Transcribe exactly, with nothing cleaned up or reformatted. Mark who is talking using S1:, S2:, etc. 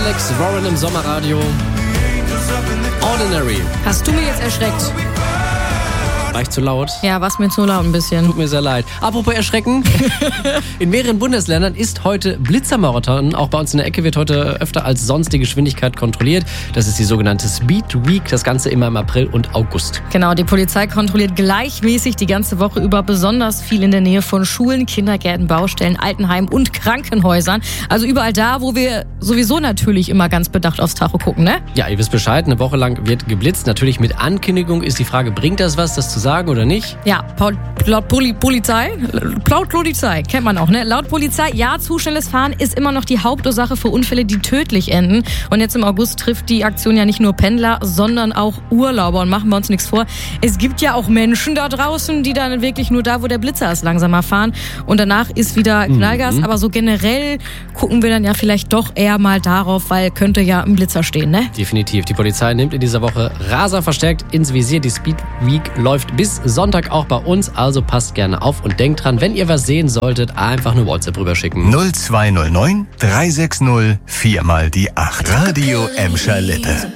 S1: Alex Warren im Sommerradio. Ordinary.
S2: Hast du mir jetzt erschreckt?
S1: War ich zu laut?
S2: Ja, war's mir zu laut ein bisschen.
S1: Tut mir sehr leid. Apropos erschrecken. In mehreren Bundesländern ist heute Blitzermarathon. Auch bei uns in der Ecke wird heute öfter als sonst die Geschwindigkeit kontrolliert. Das ist die sogenannte Speed Week. Das Ganze immer im April und August.
S2: Genau, die Polizei kontrolliert gleichmäßig die ganze Woche über besonders viel in der Nähe von Schulen, Kindergärten, Baustellen, Altenheimen und Krankenhäusern. Also überall da, wo wir sowieso natürlich immer ganz bedacht aufs Tacho gucken, ne?
S1: Ja, ihr wisst Bescheid. Eine Woche lang wird geblitzt. Natürlich mit Ankündigung ist die Frage, bringt das was, das zu sagen oder nicht?
S2: Ja, laut Poli- Polizei, laut Polizei, kennt man auch, ne? Laut Polizei, ja, zu schnelles Fahren ist immer noch die Hauptursache für Unfälle, die tödlich enden. Und jetzt im August trifft die Aktion ja nicht nur Pendler, sondern auch Urlauber. Und machen wir uns nichts vor, es gibt ja auch Menschen da draußen, die dann wirklich nur da, wo der Blitzer ist, langsamer fahren. Und danach ist wieder Knallgas. Mhm. Aber so generell gucken wir dann ja vielleicht doch eher mal darauf, weil könnte ja ein Blitzer stehen, ne?
S1: Definitiv. Die Polizei nimmt in dieser Woche Raser verstärkt ins Visier. Die Speed Week läuft bis Sonntag auch bei uns, also passt gerne auf und denkt dran, wenn ihr was sehen solltet, einfach eine WhatsApp rüberschicken.
S3: null zwei null neun drei sechs null vier mal die acht. Radio Emscher Lippe.